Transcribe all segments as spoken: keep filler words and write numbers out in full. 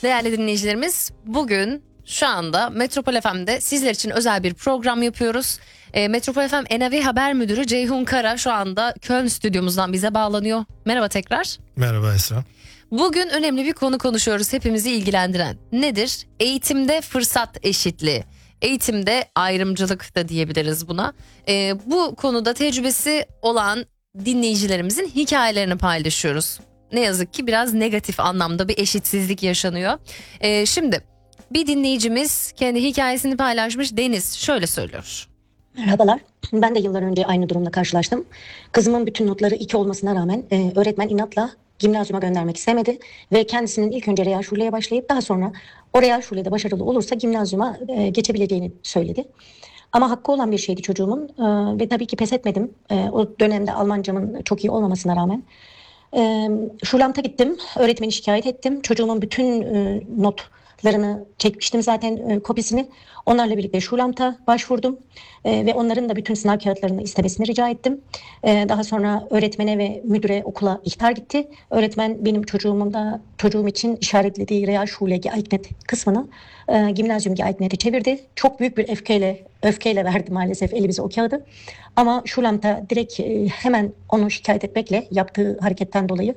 Değerli dinleyicilerimiz, bugün şu anda Metropol F M'de sizler için özel bir program yapıyoruz. E, Metropol F M N A V Haber Müdürü Ceyhun Kara şu anda Köln stüdyomuzdan bize bağlanıyor. Merhaba tekrar. Merhaba Esra. Bugün önemli bir konu konuşuyoruz, hepimizi ilgilendiren. Nedir? Eğitimde fırsat eşitliği. Eğitimde ayrımcılık da diyebiliriz buna. E, bu konuda tecrübesi olan dinleyicilerimizin hikayelerini paylaşıyoruz. Ne yazık ki biraz negatif anlamda bir eşitsizlik yaşanıyor. E, şimdi bir dinleyicimiz kendi hikayesini paylaşmış. Deniz şöyle söylüyor. Merhabalar. Ben de yıllar önce aynı durumla karşılaştım. Kızımın bütün notları iki olmasına rağmen e, öğretmen inatla gimnazyuma göndermek istemedi. Ve kendisinin ilk önce Real Şule'ye başlayıp daha sonra o Real Şule'de başarılı olursa gimnazyuma e, geçebileceğini söyledi. Ama hakkı olan bir şeydi çocuğumun e, ve tabii ki pes etmedim. E, o dönemde Almancamın çok iyi olmamasına rağmen. E, Şulamt'a gittim, öğretmeni şikayet ettim. Çocuğumun bütün e, notlarını çekmiştim zaten e, kopisini. Onlarla birlikte Şulamt'a başvurdum e, ve onların da bütün sınav kağıtlarını istemesini rica ettim. E, daha sonra öğretmene ve müdüre okula ihtar gitti. Öğretmen benim çocuğumun da çocuğum için işaretlediği Real Schule geeignet kısmını e, Gimnazyum geeignet'e çevirdi. Çok büyük bir öfkeyle öfkeyle verdi maalesef elimize o kağıdı. Ama Şulamt'a direkt e, hemen onu şikayet etmekle yaptığı hareketten dolayı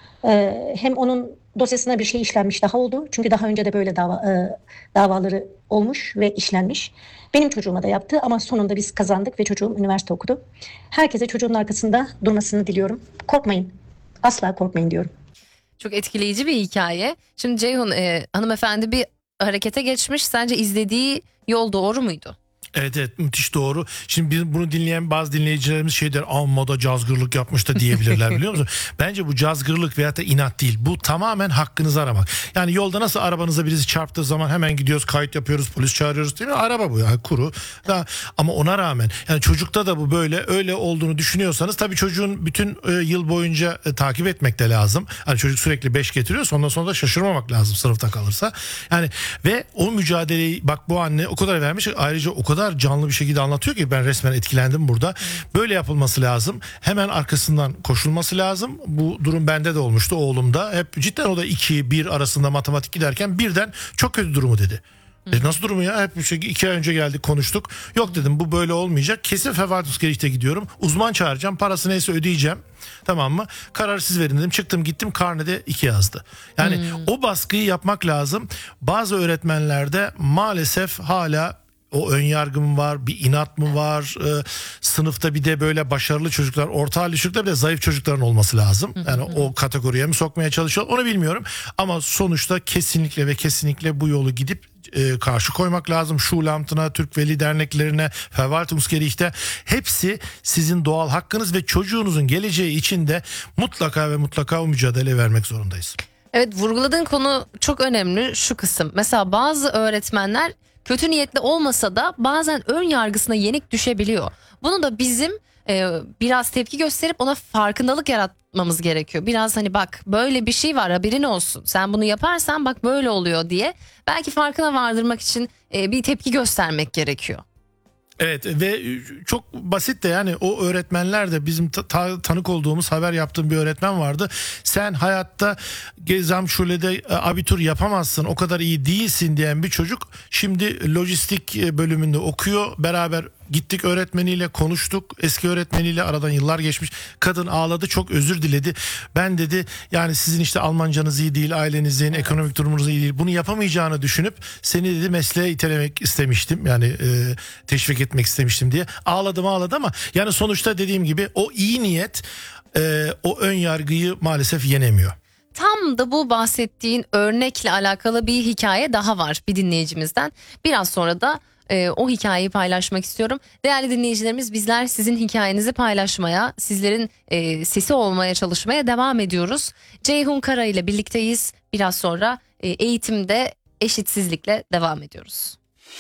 e, hem onun dosyasına bir şey işlenmiş daha oldu. Çünkü daha önce de böyle dava, e, davaları olmuş ve işlenmiş. Benim çocuğuma da yaptı ama sonunda biz kazandık ve çocuğum üniversite okudu. Herkese çocuğun arkasında durmasını diliyorum. Korkmayın. Asla korkmayın diyorum. Çok etkileyici bir hikaye. Şimdi Ceyhun, e, hanımefendi bir harekete geçmiş. Sence izlediği yol doğru muydu? Evet evet, müthiş doğru. Şimdi biz bunu dinleyen bazı dinleyicilerimiz şey der, amma da cazgırlık yapmış da diyebilirler, biliyor musun? Bence bu cazgırlık veyahut da inat değil. Bu tamamen hakkınızı aramak. Yani yolda nasıl arabanıza birisi çarptığı zaman hemen gidiyoruz, kayıt yapıyoruz, polis çağırıyoruz değil mi? Araba bu yani, kuru. Da, ama ona rağmen yani çocukta da bu böyle öyle olduğunu düşünüyorsanız tabii çocuğun bütün e, yıl boyunca e, takip etmek de lazım. Hani çocuk sürekli beş getiriyor, ondan sonra da şaşırmamak lazım sınıfta kalırsa. Yani ve o mücadeleyi bak bu anne o kadar vermiş, ayrıca o kadar canlı bir şekilde anlatıyor ki ben resmen etkilendim burada. Böyle yapılması lazım. Hemen arkasından koşulması lazım. Bu durum bende de olmuştu, oğlumda. Hep cidden o da iki bir arasında matematik giderken birden çok kötü durumu dedi. E nasıl durumu ya? Hep bir şey, iki ay önce geldik konuştuk. Yok dedim, bu böyle olmayacak. Kesin Verwaltungsgericht'e gidiyorum. Uzman çağıracağım. Parası neyse ödeyeceğim. Tamam mı? Karar siz verin dedim. Çıktım gittim, karnede iki yazdı. Yani hmm. o baskıyı yapmak lazım. Bazı öğretmenlerde maalesef hala o ön yargı mı var, bir inat mı var, ee, sınıfta bir de böyle başarılı çocuklar, orta halli çocuklar, bir de zayıf çocukların olması lazım. Yani o kategoriye mi sokmaya çalışıyor onu bilmiyorum. Ama sonuçta kesinlikle ve kesinlikle bu yolu gidip e, karşı koymak lazım. Şulamt'ına, Türk Veli Derneklerine, Verwaltungsgericht'e, hepsi sizin doğal hakkınız ve çocuğunuzun geleceği için de mutlaka ve mutlaka o mücadele vermek zorundayız. Evet, vurguladığın konu çok önemli, şu kısım. Mesela bazı öğretmenler kötü niyetli olmasa da bazen ön yargısına yenik düşebiliyor. Bunu da bizim e, biraz tepki gösterip ona farkındalık yaratmamız gerekiyor. Biraz hani bak böyle bir şey var, haberin olsun. Sen bunu yaparsan bak böyle oluyor diye. Belki farkına vardırmak için e, bir tepki göstermek gerekiyor. Evet ve çok basit de, yani o öğretmenler de bizim ta- tanık olduğumuz, haber yaptığım bir öğretmen vardı. Sen hayatta Gesamtschulede abitur yapamazsın, o kadar iyi değilsin diyen bir çocuk şimdi lojistik bölümünde okuyor. Beraber gittik, öğretmeniyle konuştuk. Eski öğretmeniyle aradan yıllar geçmiş. Kadın ağladı, çok özür diledi. Ben dedi yani sizin işte Almancanız iyi değil, ailenizin evet. ekonomik durumunuz iyi değil. Bunu yapamayacağını düşünüp seni dedi mesleğe itelemek istemiştim. Yani e, teşvik etmek istemiştim diye. Ağladım ağladı ama yani sonuçta dediğim gibi o iyi niyet e, o ön yargıyı maalesef yenemiyor. Tam da bu bahsettiğin örnekle alakalı bir hikaye daha var bir dinleyicimizden. Biraz sonra da e, o hikayeyi paylaşmak istiyorum. Değerli dinleyicilerimiz, bizler sizin hikayenizi paylaşmaya, sizlerin e, sesi olmaya çalışmaya devam ediyoruz. Ceyhun Kara ile birlikteyiz. Biraz sonra e, eğitimde eşitsizlikle devam ediyoruz.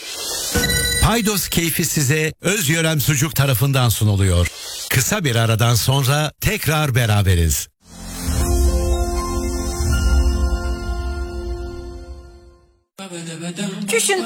Paydos keyfi size Özyörem Sucuk tarafından sunuluyor. Kısa bir aradan sonra tekrar beraberiz. Küşün